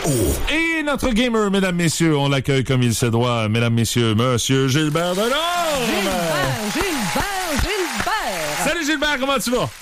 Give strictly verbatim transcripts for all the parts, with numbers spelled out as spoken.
Et notre gamer, mesdames, messieurs, on l'accueille comme il se doit. Mesdames, messieurs, monsieur Gilbert Delorme! Gilbert, Gilbert, Gilbert! Salut Gilbert, comment tu vas?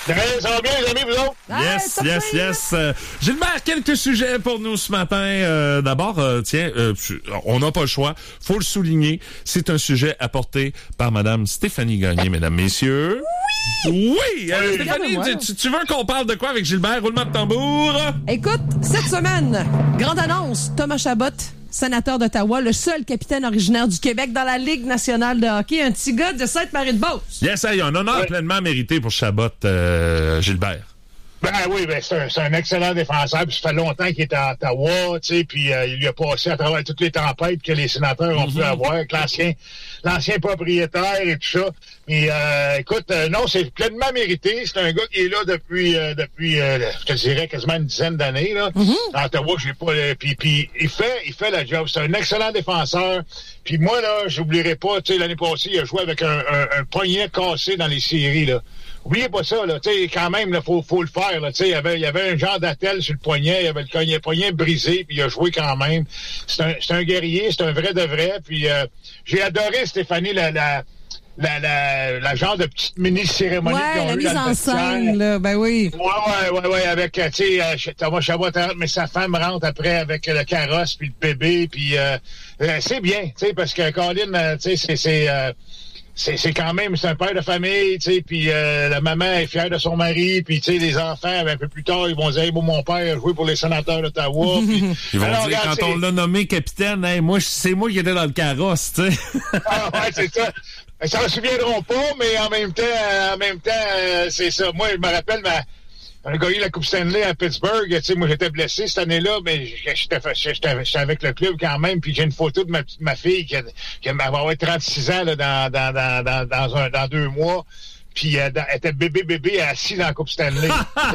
Ça va bien, les amis, vous autres? Yes, ah, yes, yes. Euh, Gilbert, quelques sujets pour nous ce matin. Euh, d'abord, euh, tiens, euh, on n'a pas le choix. Faut le souligner. C'est un sujet apporté par Madame Stéphanie Gagné, mesdames, messieurs. Oui! Oui! Euh, Stéphanie, tu, tu, tu veux qu'on parle de quoi avec Gilbert? Roulement de tambour. Écoute, cette semaine, grande annonce, Thomas Chabot, sénateur d'Ottawa, le seul capitaine originaire du Québec dans la Ligue nationale de hockey, un petit gars de Sainte-Marie-de-Beauce. Yes, il y a un honneur ouais. pleinement mérité pour Chabot, euh, Gilbert. Ben oui, ben c'est un, c'est un excellent défenseur, puis ça fait longtemps qu'il est à Ottawa, tu sais, puis euh, il lui a passé à travers toutes les tempêtes que les sénateurs ont mm-hmm. pu avoir, avec l'ancien, l'ancien propriétaire et tout ça. Mais euh, écoute, euh, non, c'est pleinement mérité. C'est un gars qui est là depuis, euh, depuis, euh, je te dirais quasiment une dizaine d'années là. Mm-hmm. À Ottawa, j'ai pas, euh, puis puis il fait, il fait la job. C'est un excellent défenseur. Puis moi là, j'oublierai pas, tu sais, l'année passée, il a joué avec un, un, un poignet cassé dans les séries là. Oubliez pas ça, là, tu sais, quand même, il faut, faut le faire, là, tu sais, il y avait, il y avait un genre d'attelle sur le poignet, il y avait le poignet, poignet brisé, puis il a joué quand même. C'est un, c'est un guerrier, c'est un vrai de vrai, puis euh, j'ai adoré, Stéphanie, la, la, la, la, la genre de petite mini-cérémonie ouais, qu'ils ont la eu mise dans en scène, là, ben oui. Ouais, ouais, ouais, ouais, avec, tu sais, euh, Thomas Chabot, mais sa femme rentre après avec le carrosse, puis le bébé, puis euh, euh, c'est bien, tu sais, parce que Colin, euh, tu sais, c'est... c'est euh, C'est, c'est quand même, c'est un père de famille, tu sais, puis euh, la maman est fière de son mari, puis tu sais, les enfants, un peu plus tard, ils vont dire, hey, bon, mon père a joué pour les sénateurs d'Ottawa. Pis, ils vont alors, dire, regarde, quand on l'a nommé capitaine, hey, moi, c'est moi qui étais dans le carrosse, tu sais. Ah ouais, c'est ça. Ils s'en souviendront pas, mais en même temps, en même temps, euh, c'est ça. Moi, je me rappelle, ma... On a gagné la Coupe Stanley à Pittsburgh. Tu sais, moi, j'étais blessé cette année-là, mais j'étais, j'étais, j'étais avec le club quand même. Puis j'ai une photo de ma, ma fille qui, a, qui va avoir trente-six ans là, dans, dans, dans, dans, dans, un, dans deux mois. Puis euh, elle était bébé bébé assis dans la Coupe Stanley. ah,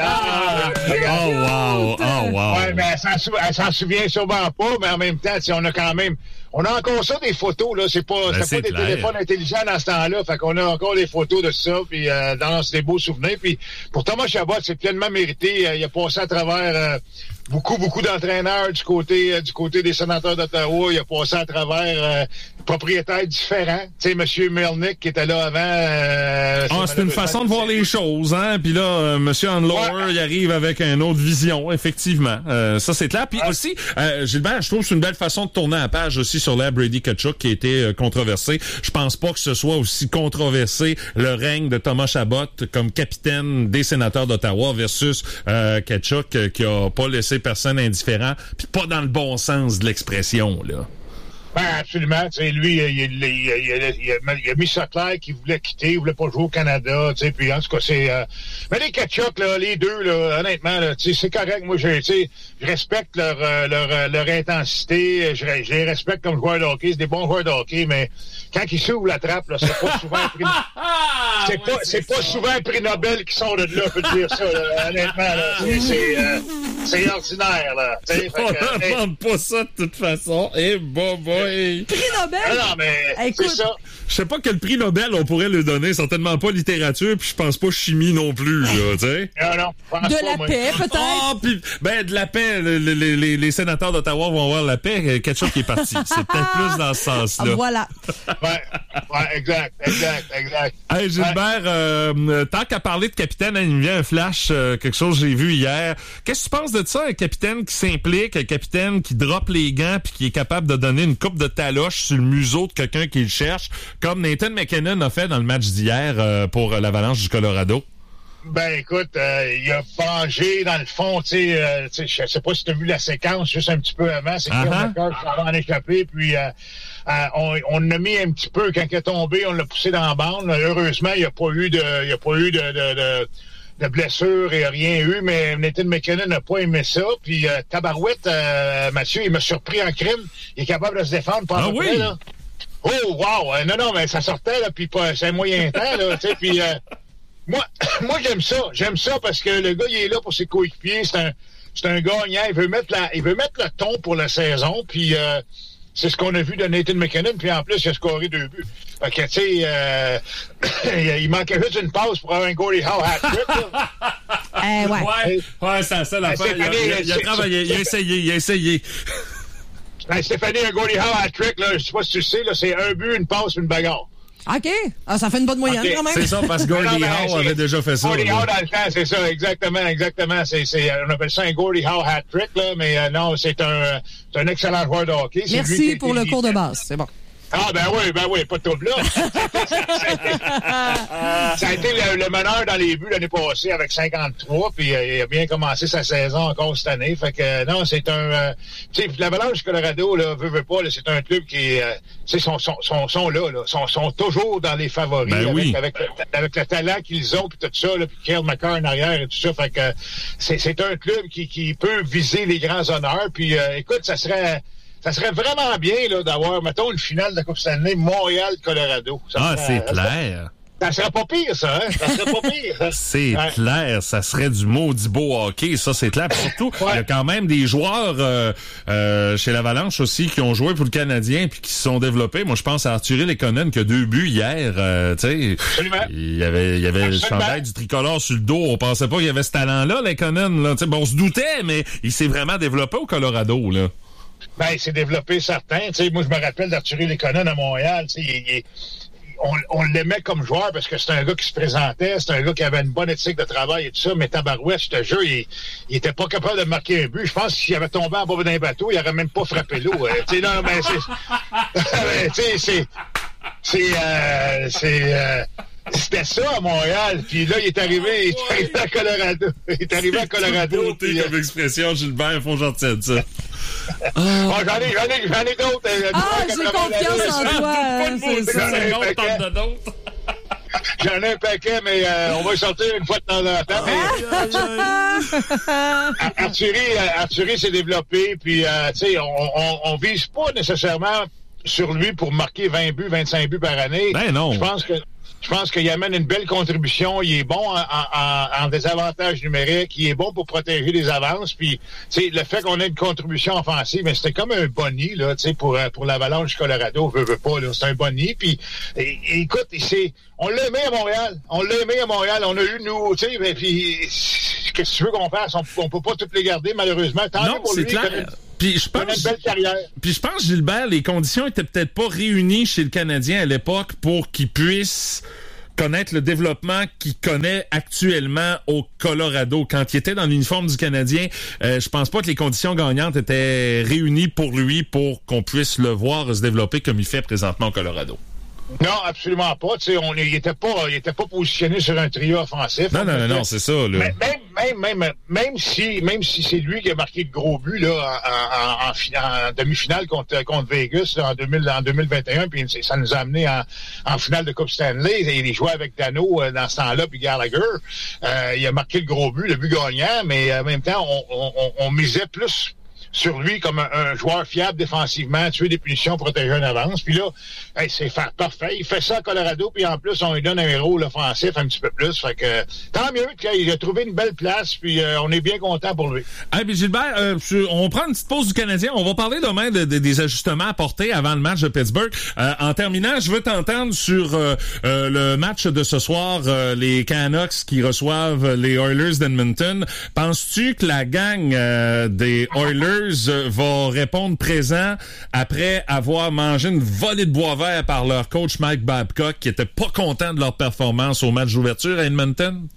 oh wow, oh wow. Ouais, mais elle s'en, sou- elle s'en souvient sûrement pas, mais en même temps, on a quand même, on a encore ça des photos là. C'est pas, ben, c'est, c'est pas clair. Des téléphones intelligents dans ce temps-là. Fait qu'on a encore des photos de ça. Puis euh, dans c'est des beaux souvenirs. Puis pour Thomas Chabot, c'est pleinement mérité. Euh, il a passé à travers euh, beaucoup beaucoup d'entraîneurs du côté euh, du côté des sénateurs d'Ottawa. Il a passé à travers euh, propriétaires différents. Tu sais, Monsieur Melnick qui était là avant. Euh, ah, c'est une façon de voir les choses, hein. Puis là, euh, Monsieur Handlower, ouais. il arrive avec une autre vision, effectivement. Euh, ça, c'est clair. Puis ouais. aussi, euh, Gilbert, je trouve que c'est une belle façon de tourner la page aussi sur l'air Brady Tkachuk qui a été euh, controversé. Je pense pas que ce soit aussi controversé le règne de Thomas Chabot comme capitaine des sénateurs d'Ottawa versus euh, Tkachuk euh, qui a pas laissé personne indifférent, puis pas dans le bon sens de l'expression, là. Ben, absolument. Tu sais, lui, il, il, il, il, il, a, il a mis ça clair qu'il voulait quitter, il voulait pas jouer au Canada, tu sais, puis en tout cas, c'est... Euh... Mais les Tkachuk, là, les deux, là, honnêtement, là, tu sais, c'est correct. Moi, je, tu sais, je respecte leur, euh, leur, euh, leur intensité, je, je les respecte comme joueurs de hockey, c'est des bons joueurs de hockey, mais quand ils s'ouvrent la trappe, là, c'est pas souvent un prix... c'est pas, c'est pas souvent un prix Nobel qui sort de là, je peux te dire ça, là, honnêtement, là. C'est, c'est, euh, c'est ordinaire, là. T'sais, on ne hey. demande pas ça de toute façon. Et hey, bon, bon. Hey. Prix Nobel? Ah non, mais écoute, c'est ça. Je sais pas quel prix Nobel on pourrait lui donner. Certainement pas littérature, puis je pense pas chimie non plus, là, tu sais. Non, non, pense de pas, la moi. paix, peut-être? Ah, oh, puis, ben, de la paix. Les, les, les, les sénateurs d'Ottawa vont avoir la paix. Ketchup qui est parti. C'est peut-être plus dans ce sens-là. Voilà. ouais, ouais, exact, exact, exact. Hey, Gilbert, ouais. euh, tant qu'à parler de capitaine, il me vient un flash, euh, quelque chose que j'ai vu hier. Qu'est-ce que tu penses de ça, un capitaine qui s'implique, un capitaine qui drop les gants puis qui est capable de donner une coupe de taloche sur le museau de quelqu'un qui le cherche, comme Nathan McKinnon a fait dans le match d'hier euh, pour l'Avalanche du Colorado? Ben écoute, euh, il a vengé dans le fond, tu sais, euh, je sais pas si tu as vu la séquence juste un petit peu avant, c'est qu'il uh-huh. va en échapper, puis euh, euh, on, on l'a mis un petit peu quand il est tombé, on l'a poussé dans la bande. Heureusement, il n'y a pas eu de, il y a pas eu de, de, de de blessures et rien eu, mais Nathan McKinnon n'a pas aimé ça. Puis euh, Tabarouette, euh, Mathieu, il m'a surpris en crime. Il est capable de se défendre par ah oui? près, là. Oh, wow! Euh, non, non, mais ça sortait, là, puis c'est un moyen temps, là, tu sais, puis euh, moi, moi, j'aime ça. J'aime ça parce que le gars, il est là pour ses coéquipiers. C'est un, c'est un gagnant. Il veut mettre la, il veut mettre le ton pour la saison, puis... Euh, c'est ce qu'on a vu de Nathan McKinnon, puis en plus, il a scoré deux buts. Fait que, tu sais, euh, il manquait juste une passe pour avoir un Gordie Howe hat-trick, là. Euh, ouais. Ouais, ouais, c'est ça l'affaire. Il, il, il a travaillé, il a essayé, il a essayé. Ben, Stéphanie, un Gordie Howe hat-trick, là, je sais pas si tu le sais, là, c'est un but, une passe, une bagarre. OK. Ah, ça fait une bonne moyenne, okay. Quand même. C'est ça, parce que Gordie Howe avait déjà fait ça. Gordie Howe dans le temps, c'est ça, exactement, exactement. C'est, c'est, on appelle ça un Gordie Howe hat-trick, là, mais euh, non, c'est un, c'est un excellent joueur de hockey. C'est Merci lui qui pour le cours de base, c'est bon. Ah, ben oui, ben oui, pas de trouble là. Ça a été le, le meneur dans les buts l'année passée avec cinquante-trois, puis euh, il a bien commencé sa saison encore cette année. Fait que, euh, non, c'est un... Euh, tu sais, l'Avalanche Colorado, là, veut, veut pas, là, c'est un club qui... Euh, tu sais, sont, sont, sont, sont là, là, sont, sont toujours dans les favoris, ben avec, oui. avec, le, avec le talent qu'ils ont, puis tout ça, là, puis Kyle McCarr en arrière et tout ça. Fait que c'est, c'est un club qui, qui peut viser les grands honneurs. Puis, euh, écoute, ça serait... Ça serait vraiment bien là, d'avoir, mettons, une finale de la Coupe Stanley Montréal-Colorado. Ça ah, serait, c'est clair. Ça, ça serait pas pire, ça, hein? Ça serait pas pire. C'est ouais. clair, ça serait du maudit beau hockey, ça c'est clair. Puis surtout, il ouais. y a quand même des joueurs euh, euh, chez l'Avalanche aussi qui ont joué pour le Canadien puis qui se sont développés. Moi, je pense à Arthur Lekonen qui a deux buts hier. Euh, tu sais, il y avait, il y avait Absolument. le chandail du tricolore sur le dos. On pensait pas qu'il y avait ce talent-là, Lekonen. Là. Bon, on se doutait, mais il s'est vraiment développé au Colorado, là. Ben, il s'est développé certain. T'sais, moi, je me rappelle d'Arthur Lekonen à Montréal. Il, il, on, on l'aimait comme joueur parce que c'est un gars qui se présentait, c'est un gars qui avait une bonne éthique de travail et tout ça, mais tabarouette, je te jure, il, il était pas capable de marquer un but. Je pense qu'il avait tombé en bas d'un bateau, il aurait même pas frappé l'eau. Euh, tu sais, non, mais c'est... tu sais, c'est... C'est... Euh, c'est euh, C'était ça à Montréal, puis là, il est arrivé, il est arrivé à Colorado. Il est arrivé à Colorado. C'est beauté comme expression, Gilbert, faut que j'en retienne ça. Oh. Oh, j'en ai, j'en ai, j'en ai d'autres. Euh, ah, j'ai confiance en toi. Hein, c'est ça. J'en ai un paquet. De d'autres. J'en ai un paquet, mais euh, on va y sortir une fois de temps en temps. Mais... Arthurie, Arthurie s'est développé, puis euh, tu sais, on, on, on vise pas nécessairement sur lui pour marquer vingt buts, vingt-cinq buts par année. Ben non. Je pense que Je pense qu'il amène une belle contribution. Il est bon en, en, en désavantage numérique. Il est bon pour protéger les avances. Puis, tu sais, le fait qu'on ait une contribution offensive, mais c'était comme un boni, là, tu sais, pour, pour l'Avalanche Colorado, veut, veut pas, là. C'est un boni. Puis, et, et, écoute, c'est, on l'a aimé à Montréal. On l'a aimé à Montréal. On a eu, nous, tu sais, mais puis, qu'est-ce que tu veux qu'on fasse? On, on peut pas toutes les garder, malheureusement. Tant non, pour c'est lui, clair. Puis je pense, une belle carrière. Puis je pense, Gilbert, les conditions étaient peut-être pas réunies chez le Canadien à l'époque pour qu'il puisse connaître le développement qu'il connaît actuellement au Colorado. Quand il était dans l'uniforme du Canadien, euh, je pense pas que les conditions gagnantes étaient réunies pour lui pour qu'on puisse le voir se développer comme il fait présentement au Colorado. Non, absolument pas. Tu sais, on il était pas, il était pas positionné sur un trio offensif. Non, non, non, non, c'est ça. Là. Même, même, même, même, même si, même si c'est lui qui a marqué le gros but là en, en, en, en demi-finale contre contre Vegas là, en deux mille, en deux mille vingt et un, puis ça nous a amené en, en finale de Coupe Stanley. Il jouait avec Dano euh, dans ce temps-là, puis Gallagher. Euh, il a marqué le gros but, le but gagnant, mais en même temps, on, on, on, on misait plus sur lui comme un, un joueur fiable défensivement, tuer des punitions, protéger une avance. Puis là, hey, c'est fa- parfait. Il fait ça à Colorado, puis en plus, on lui donne un rôle offensif un petit peu plus. Fait que tant mieux, puis il a trouvé une belle place, puis euh, on est bien content pour lui. Hey, puis Gilbert, euh, on prend une petite pause du Canadien. On va parler demain de, de, des ajustements apportés avant le match de Pittsburgh. Euh, en terminant, je veux t'entendre sur euh, euh, le match de ce soir, euh, les Canucks qui reçoivent les Oilers d'Edmonton. Penses-tu que la gang euh, des Oilers va répondre présent après avoir mangé une volée de bois vert par leur coach Mike Babcock qui était pas content de leur performance au match d'ouverture à Edmonton?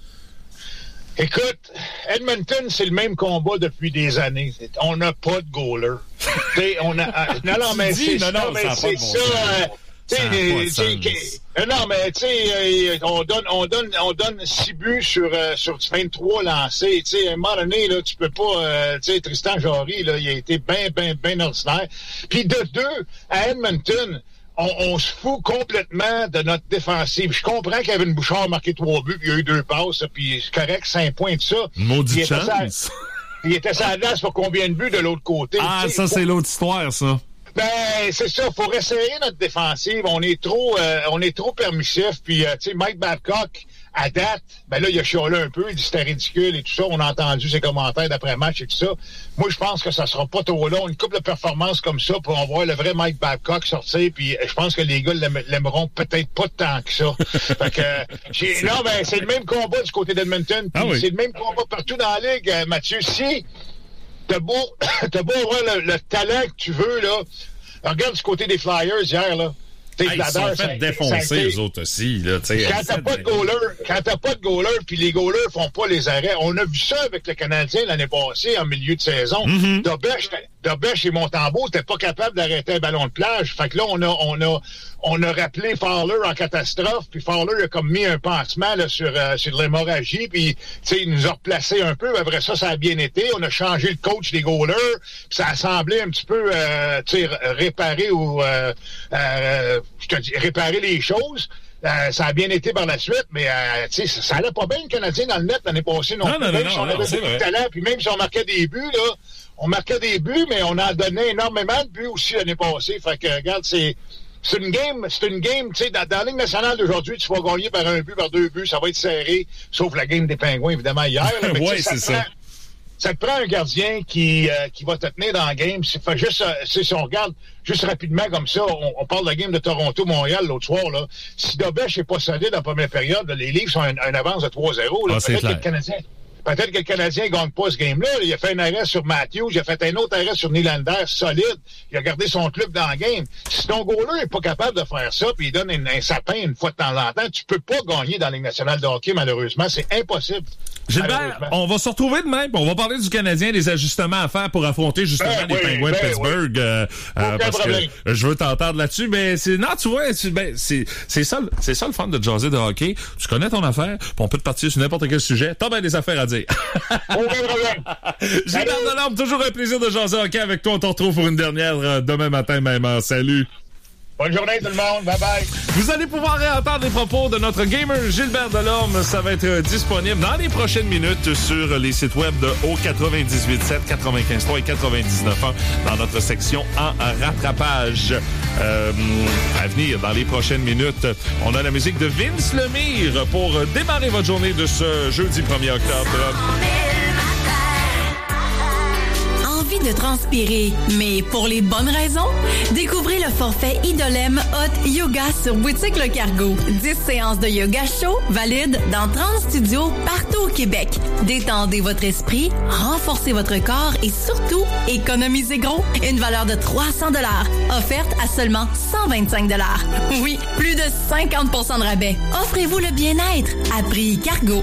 Écoute, Edmonton, c'est le même combat depuis des années. On n'a pas de goaler. on a, non, non, mais c'est, non, non, mais c'est ça. Euh, T'sais, t'sais, non, mais tu sais, on donne, on donne, on donne six buts sur euh, sur vingt-trois lancés. Tu sais, à un moment donné, là, tu peux pas. Euh, tu sais, Tristan Jarry, là, il a été bien, bien, bien ordinaire. Puis de deux, à Edmonton, on, on se fout complètement de notre défensive. Je comprends qu'Evan Bouchard a marqué trois buts, puis il y a eu deux passes, puis c'est correct, cinq points de ça. Maudit chance. Sa, il était sur la glace pour combien de buts de l'autre côté? Ah, ça, c'est l'autre histoire, ça. Ben, c'est ça. Faut resserrer notre défensive. On est trop, euh, on est trop permissif. Puis, euh, tu sais, Mike Babcock, à date, ben là, il a chiolé un peu, il dit c'était ridicule et tout ça. On a entendu ses commentaires d'après-match et tout ça. Moi, je pense que ça sera pas trop long. Une couple de performances comme ça pour en voir le vrai Mike Babcock sortir, puis je pense que les gars l'aim- l'aimeront peut-être pas tant que ça. Fait que, j'ai, non, ben, c'est le même combat du côté d'Edmonton, puis ah oui. c'est le même combat partout dans la Ligue, euh, Mathieu. Si t'as beau, t'as beau avoir le, le talent que tu veux, là, regarde du côté des Flyers hier, là. Hey, ils sont fait défoncer, eux autres aussi. Là, quand t'as pas de goaler, quand t'as pas de goaler, puis les goalers font pas les arrêts. On a vu ça avec le Canadien l'année passée, en milieu de saison. Mm-hmm. Dobèche, Dobèche et Montembeault n'étaient pas capables d'arrêter un ballon de plage. Fait que là, on a, on a, on a rappelé Fowler en catastrophe, puis Fowler a comme mis un pansement là, sur, euh, sur l'hémorragie, puis il nous a replacé un peu. Après ça, ça a bien été. On a changé le coach des goalers, puis ça a semblé un petit peu euh, réparer ou euh, euh, je te dis, réparer les choses. Euh, ça a bien été par la suite, mais euh, tu sais, ça, ça allait pas bien le Canadien dans le net l'année passée non, non plus. Non, même non, si on non, avait beaucoup de talent, puis même si on marquait des buts, là, on marquait des buts, mais on a donné énormément de buts aussi l'année passée. Fait que, regarde, c'est, c'est une game, c'est une game, tu sais, dans, dans la Ligue nationale d'aujourd'hui, tu vas gagner par un but, par deux buts, ça va être serré, sauf la game des Pingouins, évidemment, hier. Oui, c'est ça. Prend, ça te prend un gardien qui, euh, qui va te tenir dans la game. C'est, fait juste, euh, si on regarde juste rapidement comme ça, on, on parle de la game de Toronto-Montréal l'autre soir, là. Si Dobèche n'est pas solide en première période, les Leafs ont un, un avance de trois zéro. Là. Ah, peut-être, que le Canadien, peut-être que le Canadien ne gagne pas ce game-là. Il a fait un arrêt sur Matthews, il a fait un autre arrêt sur Nylander, solide. Il a gardé son club dans la game. Si ton goaler n'est pas capable de faire ça, puis il donne un, un sapin une fois de temps en temps, tu peux pas gagner dans la Ligue nationale de hockey, malheureusement. C'est impossible. Gilbert, on va se retrouver demain, puis on va parler du Canadien, des ajustements à faire pour affronter justement ben, les oui, Pingouins ben, de Pittsburgh. Oui. Euh, euh, parce problème. que je veux t'entendre là-dessus, mais c'est non, tu vois, c'est, ben, c'est, c'est ça, c'est ça le fun de jaser de hockey. Tu connais ton affaire, puis on peut te partir sur n'importe quel sujet. T'as bien des affaires à dire. Aucun problème. Gilbert Delorme, toujours un plaisir de jaser hockey avec toi. On te retrouve pour une dernière euh, demain matin, même heure. Salut. Bonne journée tout le monde, bye bye. Vous allez pouvoir réentendre les propos de notre gamer Gilbert Delorme. Ça va être disponible dans les prochaines minutes sur les sites web de O quatre-vingt-dix-huit sept, quatre-vingt-quinze trois et quatre-vingt-dix-neuf un dans notre section en rattrapage. Euh, à venir dans les prochaines minutes, on a la musique de Vince Lemire pour démarrer votre journée de ce jeudi premier octobre. De transpirer, mais pour les bonnes raisons? Découvrez le forfait Idolem Hot Yoga sur Boutique Le Cargo. dix séances de yoga chaud valides dans trente studios partout au Québec. Détendez votre esprit, renforcez votre corps et surtout, économisez gros. Une valeur de trois cents dollars, offerte à seulement cent vingt-cinq dollars. Oui, plus de cinquante pour cent de rabais. Offrez-vous le bien-être à prix Cargo.